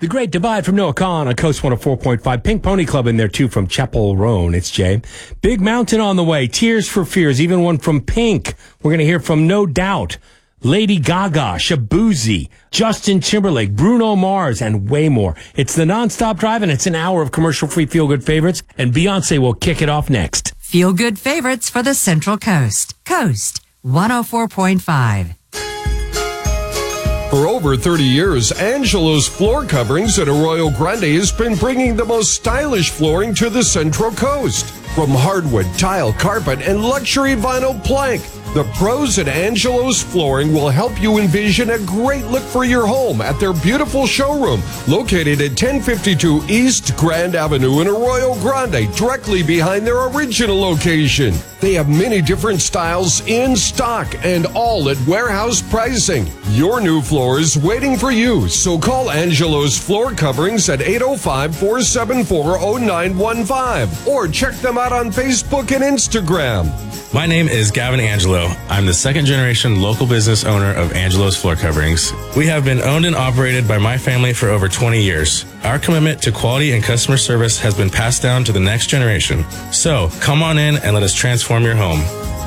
The Great Divide from Noah Kahn on Coast 104.5. Pink Pony Club in there, too, from Chapel Roan. It's Jay. Big Mountain on the way. Tears for Fears, even one from Pink. We're going to hear from No Doubt, Lady Gaga, Shabuzi, Justin Timberlake, Bruno Mars, and way more. It's the nonstop drive, and it's an hour of commercial-free feel-good favorites, and Beyonce will kick it off next. Feel-good favorites for the Central Coast. Coast 104.5. For over 30 years, Angelo's Floor Coverings at Arroyo Grande has been bringing the most stylish flooring to the Central Coast. From hardwood, tile, carpet, and luxury vinyl plank, the pros at Angelo's Flooring will help you envision a great look for your home at their beautiful showroom located at 1052 East Grand Avenue in Arroyo Grande, directly behind their original location. They have many different styles in stock and all at warehouse pricing. Your new floor is waiting for you, so call Angelo's Floor Coverings at 805-474-0915 or check them out on Facebook and Instagram. My name is Gavin Angelo. I'm the second generation local business owner of Angelo's Floor Coverings. We have been owned and operated by my family for over 20 years. Our commitment to quality and customer service has been passed down to the next generation. So come on in and let us transform your home.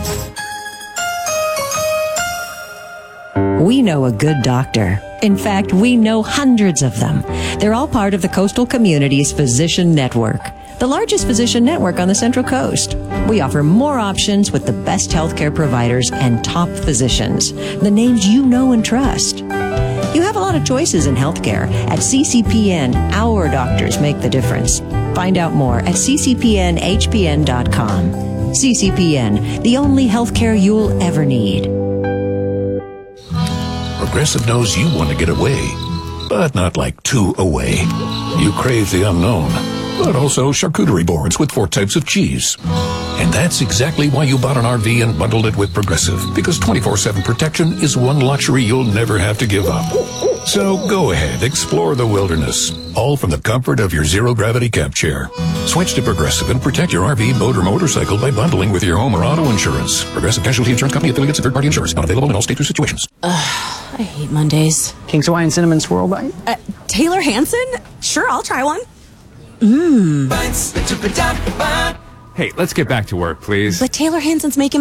We know a good doctor. In fact, we know hundreds of them. They're all part of the Coastal Community's Physician Network, the largest physician network on the Central Coast. We offer more options with the best healthcare providers and top physicians, the names you know and trust. You have a lot of choices in healthcare. At CCPN, our doctors make the difference. Find out more at ccpnhpn.com. CCPN, the only healthcare you'll ever need. Progressive knows you want to get away, but not like too away. You crave the unknown, but also charcuterie boards with 4 types of cheese. And that's exactly why you bought an RV and bundled it with Progressive, because 24/7 protection is one luxury you'll never have to give up. So go ahead, explore the wilderness, all from the comfort of your zero-gravity camp chair. Switch to Progressive and protect your RV, boat, or motorcycle by bundling with your home or auto insurance. Progressive Casualty Insurance Company, affiliates, and third-party insurance. Not available in all states or situations. I hate Mondays. King's Hawaiian Cinnamon Swirl Bite? Taylor Hanson? Sure, I'll try one. Hey, let's get back to work, please. But Taylor Hanson's making